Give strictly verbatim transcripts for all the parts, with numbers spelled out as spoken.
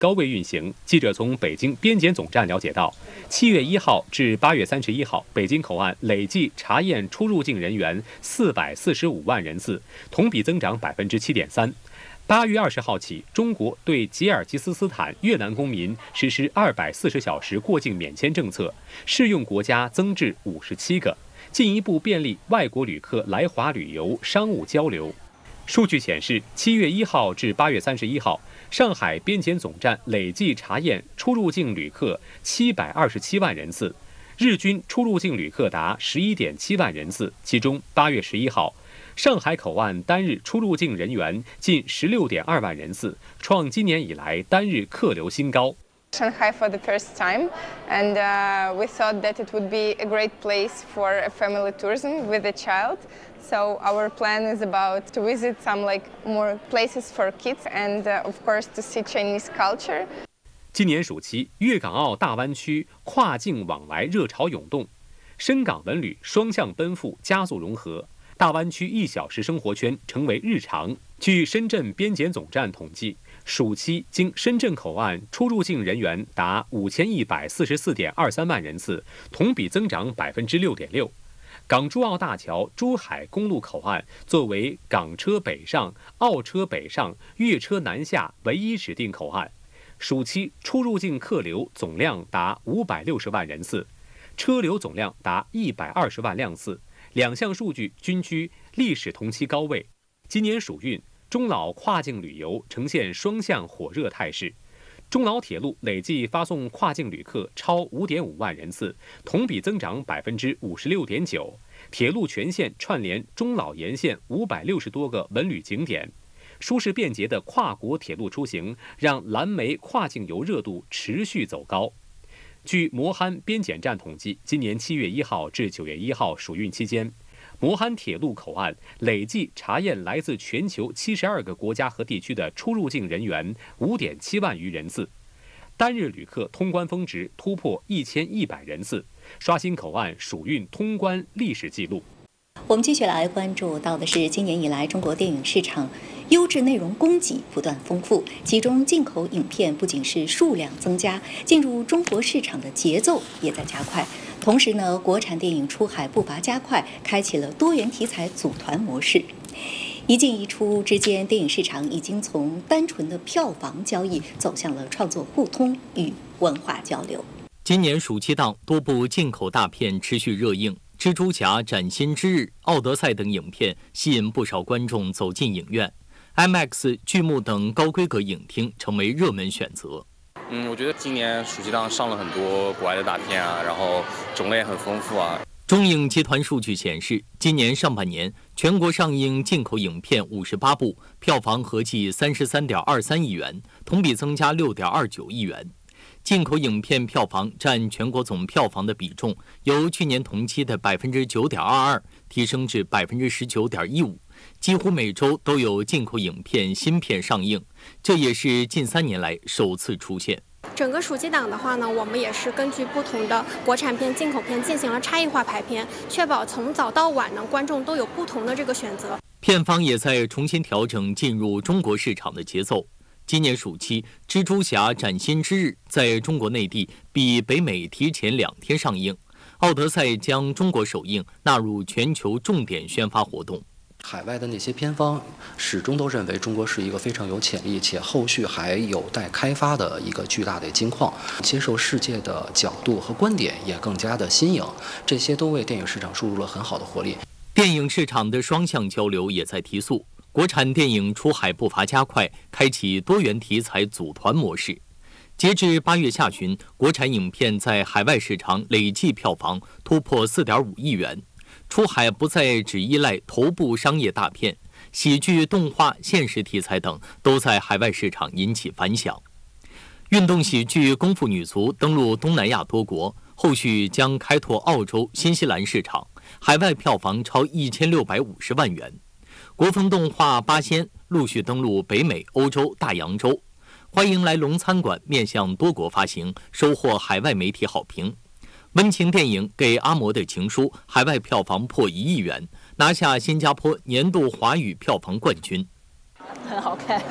高位运行。记者从北京边检总站了解到，七月一号至八月三十一号，北京口岸累计查验出入境人员四百四十五万人次，同比增长百分之七点三。八月二十号起，中国对吉尔吉斯斯坦、越南公民实施二百四十小时过境免签政策，适用国家增至五十七个，进一步便利外国旅客来华旅游、商务交流。数据显示，七月一号至八月三十一号，上海边检总站累计查验出入境旅客七百二十七万人次，日均出入境旅客达十一点七万人次。其中，八月十一号，上海口岸单日出入境人员近十六点二万人次，创今年以来单日客流新高。 Shanghai for the first time, and uh, we thought that it would be a great place for a family tourism with a child. So our plan is about to visit some like more places for kids, and uh, of course to see Chinese culture. 今年暑期，粤港澳大湾区跨境往来热潮涌动，深港文旅双向奔赴加速融合，大湾区一小时生活圈成为日常。据深圳边检总站统计，暑期经深圳口岸出入境人员达五千一百四十四点二三万人次，同比增长百分之六点六。港珠澳大桥珠海公路口岸作为港车北上、澳车北上、粤车南下唯一指定口岸，暑期出入境客流总量达五百六十万人次，车流总量达一百二十万辆次，两项数据均居历史同期高位。今年暑运，中老跨境旅游呈现双向火热态势。中老铁路累计发送跨境旅客超五点五万人次，同比增长百分之五十六点九。铁路全线串联中老沿线五百六十多个文旅景点，舒适便捷的跨国铁路出行让蓝莓跨境游热度持续走高。据磨憨边检站统计，今年七月一号至九月一号暑运期间，磨憨铁路口岸累计查验来自全球七十二个国家和地区的出入境人员五点七万余人次，单日旅客通关峰值突破一千一百人次，刷新口岸暑运通关历史记录。 我们继续来关注到的是，今年以来中国电影市场优质内容供给不断丰富，其中进口影片不仅是数量增加，进入中国市场的节奏也在加快。同时呢，国产电影出海步伐加快，开启了多元题材组团模式。一进一出之间，电影市场已经从单纯的票房交易走向了创作互通与文化交流。 今年暑期档多部进口大片持续热映，《蜘蛛侠：崭新之日》、《奥德赛》等影片吸引不少观众走进影院 ，I M A X、巨幕等高规格影厅成为热门选择。 嗯，我觉得今年暑期档上了很多国外的大片啊，然后种类很丰富啊。 中影集团数据显示，今年上半年全国上映进口影片五十八部，票房合计三十三点二三亿元，同比增加六点二九亿元。进口影片票房占全国总票房的比重，由去年同期的百分之九点二二提升至百分之十九点一五，几乎每周都有进口影片新片上映，这也是近三年来首次出现。 整个暑期档的话呢，我们也是根据不同的国产片、进口片进行了差异化排片，确保从早到晚呢，观众都有不同的这个选择。 片方也在重新调整进入中国市场的节奏。今年暑期，《蜘蛛侠：崭新之日》在中国内地比北美提前两天上映，《奥德赛》将中国首映纳入全球重点宣发活动。 海外的那些片方始终都认为中国是一个非常有潜力且后续还有待开发的一个巨大的金矿，接受世界的角度和观点也更加的新颖，这些都为电影市场注入了很好的活力。 电影市场的双向交流也在提速，国产电影出海步伐加快，开启多元题材组团模式。截至八月下旬，国产影片在海外市场累计票房突破四点五亿元。出海不再只依赖头部商业大片，喜剧、动画、现实题材等都在海外市场引起反响。运动喜剧《功夫女足》登陆东南亚多国，后续将开拓澳洲、新西兰市场，海外票房超一千六百五十万元。国风动画《八仙》陆续登陆北美、欧洲、大洋洲。欢迎来龙餐馆面向多国发行，收获海外媒体好评。温情电影《给阿嬷的情书》海外票房破一亿元，拿下新加坡年度华语票房冠军。 很好看，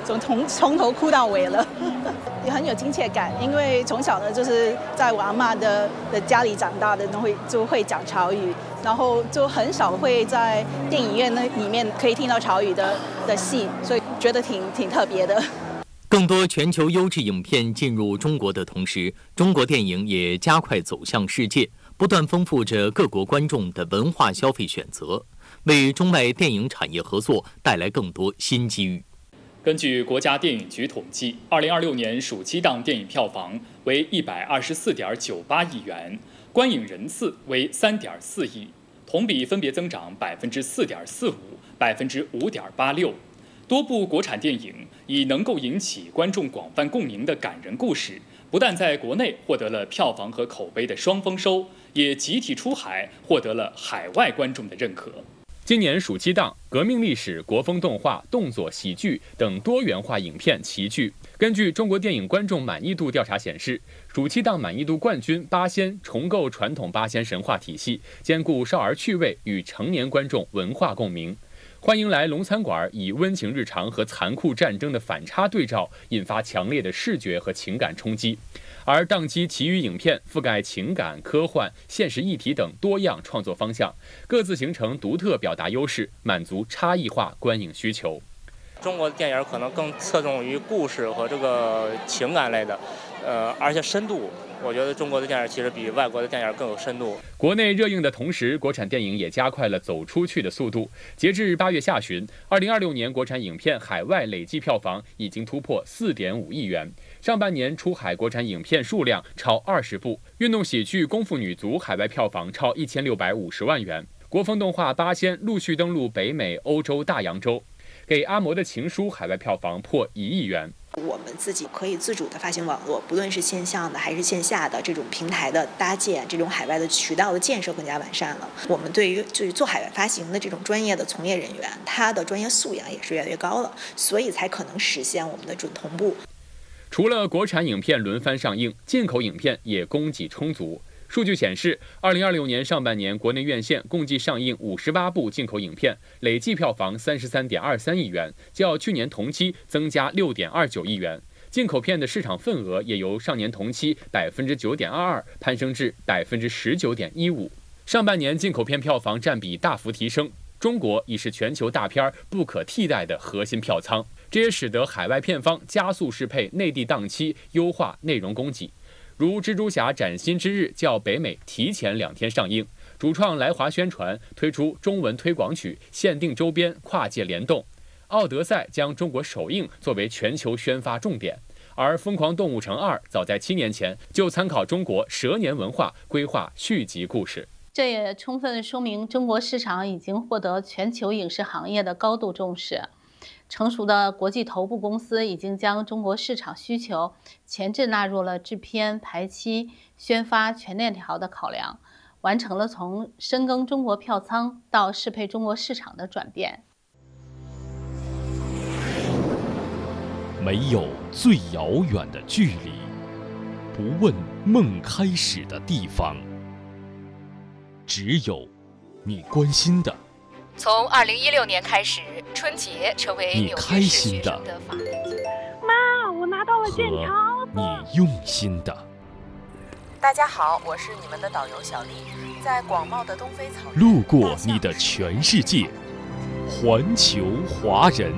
从从从头哭到尾了，也很有亲切感。因为从小呢就是在我阿嬷的的家里长大的，都会就会讲潮语，然后就很少会在电影院那里面可以听到潮语的的戏，所以觉得挺挺特别的。 更多全球优质影片进入中国的同时，中国电影也加快走向世界，不断丰富着各国观众的文化消费选择，为中外电影产业合作带来更多新机遇。 根据国家电影局统计，二零二六年暑期档电影票房为一百二十四点九八亿元，观影人次为三点四亿，同比分别增长百分之四点四五、百分之五点八六。多部国产电影以能够引起观众广泛共鸣的感人故事，不但在国内获得了票房和口碑的双丰收，也集体出海获得了海外观众的认可。 今年暑期档，革命历史、国风动画、动作、喜剧等多元化影片齐聚。根据中国电影观众满意度调查显示，暑期档满意度冠军《八仙》重构传统八仙神话体系，兼顾少儿趣味与成年观众文化共鸣。欢迎来龙餐馆以温情日常和残酷战争的反差对照，引发强烈的视觉和情感冲击。而档期其余影片覆盖情感、科幻、现实议题等多样创作方向，各自形成独特表达优势，满足差异化观影需求。 中国的电影可能更侧重于故事和这个情感类的，呃，而且深度。我觉得中国的电影其实比外国的电影更有深度。 国内热映的同时，国产电影也加快了走出去的速度。截至八月下旬，二零二六年国产影片海外累计票房已经突破四点五亿元。上半年出海国产影片数量超二十部，运动喜剧《功夫女足》海外票房超一千六百五十万元。国风动画《八仙》陆续登陆北美、欧洲、大洋洲。给阿嬷的情书海外票房破一亿元。 我们自己可以自主的发行网络，不论是线上的还是线下的这种平台的搭建，这种海外的渠道的建设更加完善了。我们对于就是做海外发行的这种专业的从业人员，他的专业素养也是越来越高了，所以才可能实现我们的准同步。 除了国产影片轮番上映，进口影片也供给充足。数据显示，二零二六年上半年国内院线共计上映五十八部进口影片，累计票房三十三点二三亿元，较去年同期增加六点二九亿元。进口片的市场份额也由上年同期百分之九点二二攀升至百分之十九点一五。上半年进口片票房占比大幅提升，中国已是全球大片不可替代的核心票仓，这也使得海外片方加速适配内地档期，优化内容供给。如《蜘蛛侠：崭新之日》较北美提前两天上映，主创来华宣传推出中文推广曲、限定周边、跨界联动。《奥德赛》将中国首映作为全球宣发重点，而《疯狂动物城二》早在七年前就参考中国蛇年文化规划续集故事。 这也充分说明中国市场已经获得全球影视行业的高度重视。成熟的国际头部公司已经将中国市场需求前置纳入了制片、排期、宣发全链条的考量，完成了从深耕中国票仓到适配中国市场的转变。 没有最遥远的距离，不问梦开始的地方，只有你关心的。 从二零一六年开始，春节成为你开心的法定节日。 妈，我拿到了剑桥。 你用心的。 大家好，我是你们的导游小丽，在广袤的东非草原， 路过你的全世界，环球华人。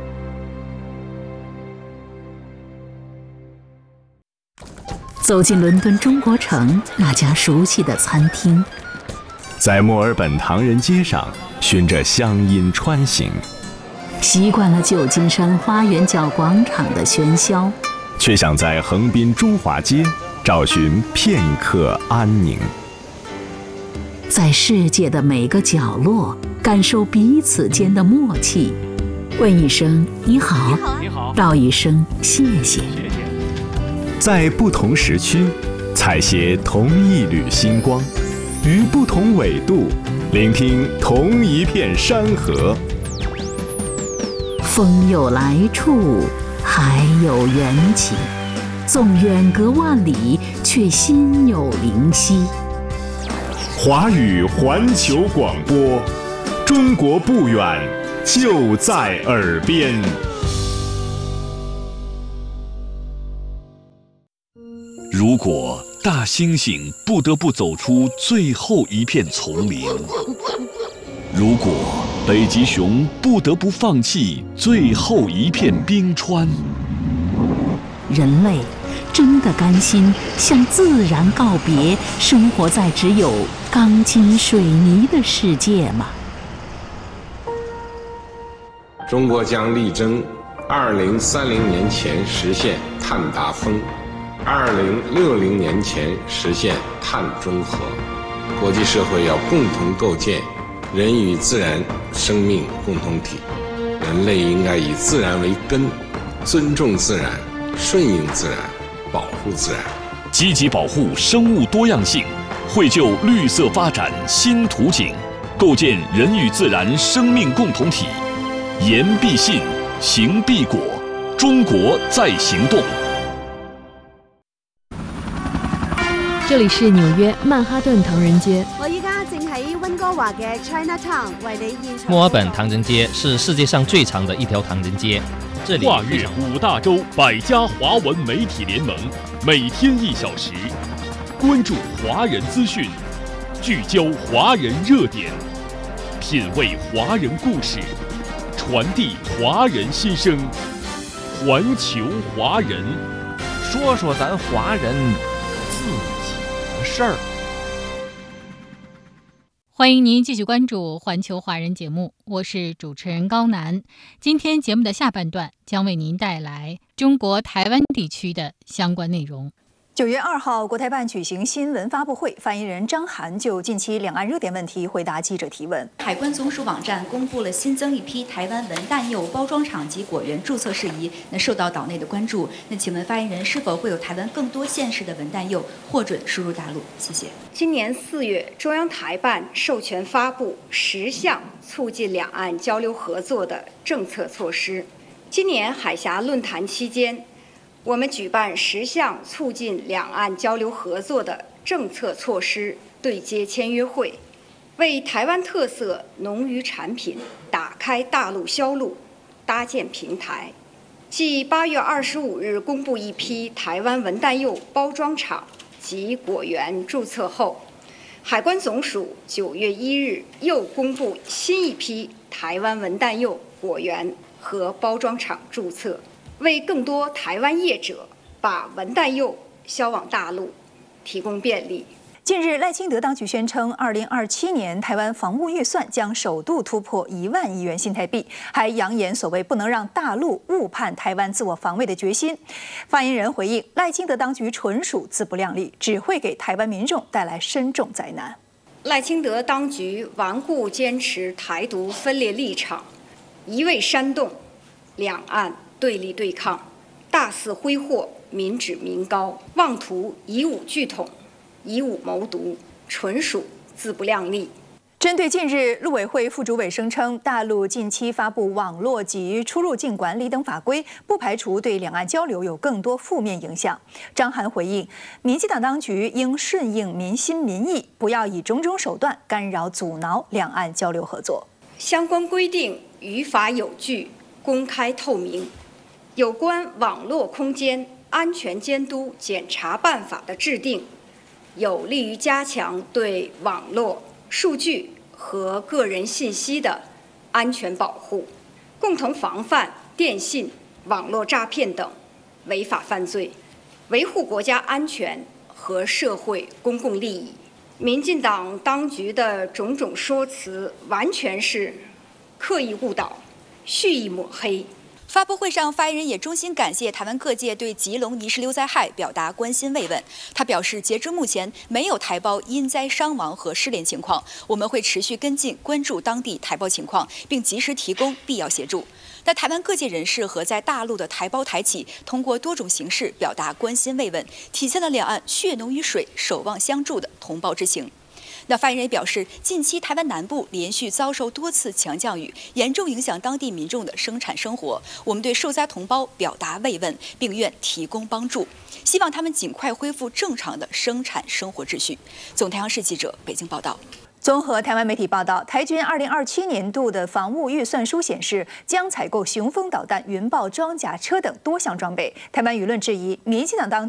走进伦敦中国城那家熟悉的餐厅， 在墨尔本唐人街上循着乡音穿行， 习惯了旧金山花园角广场的喧嚣， 却想在横滨中华街找寻片刻安宁。 在世界的每个角落感受彼此间的默契，问一声你好， 你好， 道一声谢谢。 在不同时区采撷同一缕星光，于不同纬度聆听同一片山河。 风有来处，海有缘起，纵远隔万里，却心有灵犀。 华语环球广播，中国不远，就在耳边。 如果大猩猩不得不走出最后一片丛林，如果北极熊不得不放弃最后一片冰川， 人类真的甘心向自然告别，生活在只有钢筋水泥的世界吗？ 中国将力争二零三零年前实现碳达峰，二零六零年前实现碳中和。国际社会要共同构建人与自然生命共同体，人类应该以自然为根，尊重自然，顺应自然，保护自然， 积极保护生物多样性，绘就绿色发展新图景，构建人与自然生命共同体。言必信，行必果，中国在行动。 这里是紐約曼哈頓唐人街。 我依家正喺溫哥華嘅 Chinatown 為你現場。 墨爾本唐人街是世界上最長的一條唐人街。這裡跨越五大洲百家華文媒體聯盟，每天一小時，關注華人資訊，聚焦華人熱點，品味華人故事，傳遞華人心聲，環球華人， 說說咱華人自己的事兒。 歡迎您繼續關注環球華人節目，我是主持人高楠。今天節目的下半段將為您帶來中國台灣地區的相關內容。 九月二號，國台辦舉行新聞發佈會，發言人張涵就近期兩岸熱點問題回答記者提問。 海關總署網站公布了新增一批台灣文旦柚包裝廠及果園註冊事宜，那受到島內的關注。那請問發言人，是否會有台灣更多縣市的文旦柚獲准輸入大陸？謝謝。 今年四月，中央台辦授權發布十項促進兩岸交流合作的政策措施。今年海峽論壇期間，我們舉辦十項促進兩岸交流合作的政策措施對接簽約會，為台灣特色農漁產品打開大陸銷路搭建平台。繼八月二十五日公布一批台灣文旦柚包裝廠及果園註冊後，海關總署九月一日又公布新一批台灣文旦柚果園和包裝廠註冊，為更多台灣業者把文旦柚銷往大陸提供便利。 近日，賴清德當局宣稱，二零二七年台灣防務預算將首度突破一萬億元新台幣，還揚言所謂不能讓大陸誤判台灣自我防衛的決心。發言人回應，賴清德當局純屬自不量力，只會給台灣民眾帶來深重災難。 賴清德當局頑固堅持台獨分裂立場，一味煽動兩岸對立對抗，大肆揮霍民脂民膏，妄圖以武拒統，以武謀獨，純屬自不量力。 針對近日陸委會副主委聲稱，大陸近期發布網絡及出入境管理等法規，不排除對兩岸交流有更多負面影響。張涵回應，民進黨當局應順應民心民意，不要以種種手段干擾阻撓兩岸交流合作。 相關規定於法有據，公開透明。有關網絡空間安全監督檢查辦法的制定，有利於加強對網絡數據和個人信息的安全保護，共同防範電信、網絡詐騙等違法犯罪，維護國家安全和社會公共利益。民進黨當局的種種說辭完全是刻意誤導、蓄意抹黑。 發佈會上，發言人也衷心感謝台灣各界對基隆泥石流災害表達關心慰問。他表示，截至目前沒有台胞因災傷亡和失聯情況，我們會持續跟進關注當地台胞情況，並及時提供必要協助。但台灣各界人士和在大陸的台胞台企通過多種形式表達關心慰問，體現了兩岸血濃於水、守望相助的同胞之情。那發言人表示，近期台灣南部連續遭受多次強降雨，嚴重影響當地民眾的生產生活。我們對受災同胞表達慰問，並願提供幫助，希望他們盡快恢復正常的生產生活秩序。總台央視記者北京報道。 綜合台灣媒體報道，台軍二零二七年度的防務預算書顯示，將採購雄風導彈、雲豹裝甲車等多項裝備。台灣輿論質疑，民進黨當局